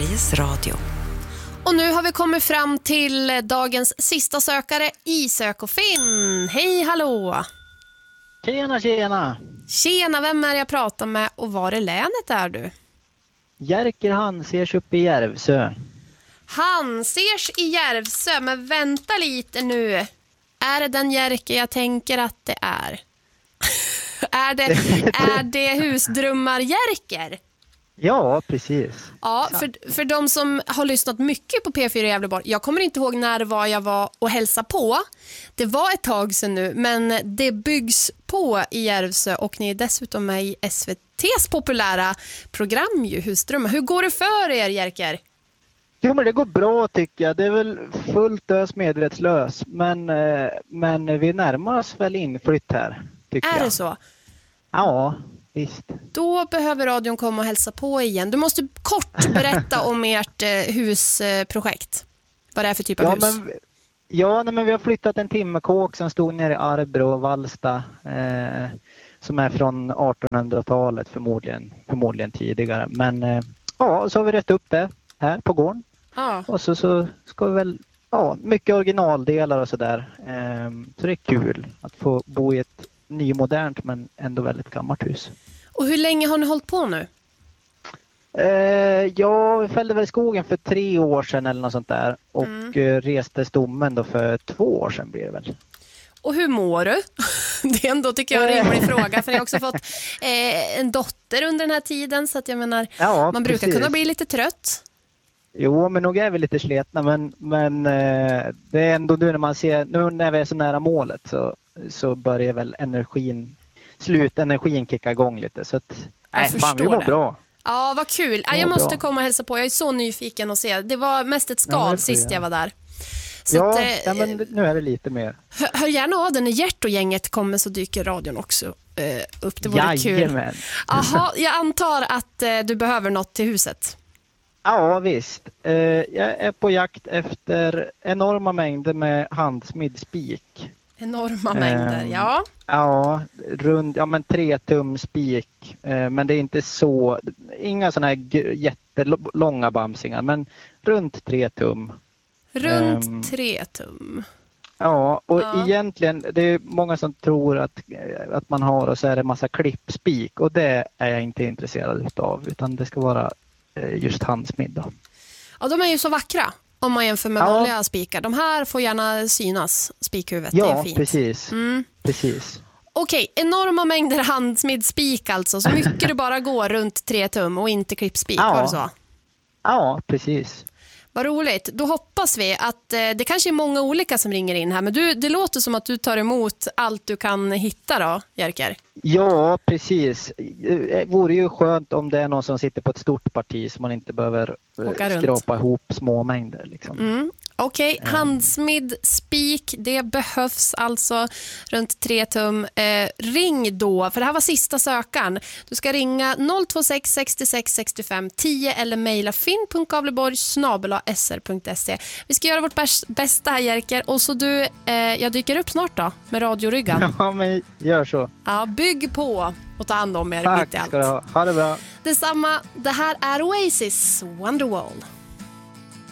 Sveriges Radio. Och nu har vi kommit fram till dagens sista sökare i Sök och Finn. Hej, hallå! Tjena, tjena! Tjena, vem är jag pratar med och var i länet är du? Jerker Hansers uppe i Järvsö. Hansers i Järvsö, men vänta lite nu. Är det den Jerker jag tänker att det är? är det husdrömmar Jerker? Ja, precis. Ja, för de som har lyssnat mycket på P4 Gävleborg. Jag kommer inte ihåg när det var jag var och hälsa på. Det var ett tag sedan nu, men det byggs på i Järvsö och ni är dessutom med i SVT:s populära program ju, Husdrömmar. Hur går det för er, Jerker? Jo, men det går bra tycker jag. Det är väl fullt ös medvetslös. Men vi närmar oss väl inflytt här, tycker jag. Är det så? Ja, visst. Då behöver radion komma och hälsa på igen. Du måste kort berätta om ert husprojekt. Vad det är för typ av hus. Men vi har flyttat en timmerkåk som stod nere i Arbro och Vallsta. Som är från 1800-talet förmodligen tidigare. Men så har vi rätt upp det här på gården. Ja. Och så ska vi väl, mycket originaldelar och sådär. Så det är kul att få bo i ett nymodernt men ändå väldigt gammalt hus. Och hur länge har ni hållit på nu? Vi fällde väl skogen för 3 år sedan eller något sånt där. Och reste stommen då för 2 år sedan blir det väl. Och hur mår du? Det är ändå, tycker jag, en rimlig fråga. För jag har också fått en dotter under den här tiden. Så att jag menar, man brukar kunna bli lite trött. Jo, men nog är vi lite sletna. Men det är ändå nu när man ser, nu när vi är så nära målet så börjar väl slutenergin kicka igång lite. Så att, vi mår bra. Ja, vad kul. Jag måste komma och hälsa på. Jag är så nyfiken att se. Det var mest ett skal sist jag var där. Så men nu är det lite mer. Hör gärna av den när Gert och gänget kommer så dyker radion också upp. Det vore kul. Jaha, jag antar att du behöver något till huset. Ja, visst. Jag är på jakt efter enorma mängder med handsmidd spik. Enorma mängder, ja. Ja, 3 tum spik. Men det är inte så, inga sådana här jättelånga bamsingar, men runt 3 tum. Runt 3 tum. Ja, och egentligen, det är många som tror att man har, och så är det massa klippspik. Och det är jag inte intresserad av, utan det ska vara just handsmidd då. Ja, de är ju så vackra om man jämför med vanliga spikar. De här får gärna synas, spikhuvudet. Ja, det är fint. Precis. Okej, enorma mängder handsmidd spik alltså. Så mycket du bara går runt 3 tum och inte klippspik, var det så? Ja, precis. Vad roligt. Då hoppas vi att det kanske är många olika som ringer in här. Men det låter som att du tar emot allt du kan hitta då, Jerker. Ja, precis. Det vore ju skönt om det är någon som sitter på ett stort parti så man inte behöver skrapa ihop små mängder. Liksom. Okej, handsmidd spik, det behövs alltså runt 3 tum. Ring då, för det här var sista sökaren. Du ska ringa 026 66 65 10 eller mejla finn.gavleborg@sr.se. Vi ska göra vårt bästa här, Jerker. Och så jag dyker upp snart då med radioryggan. Ja, men gör så. Ja, bygg på och ta hand om er. Tack ska du ha. Ha det bra. Detsamma, det här är Oasis Wonderwall.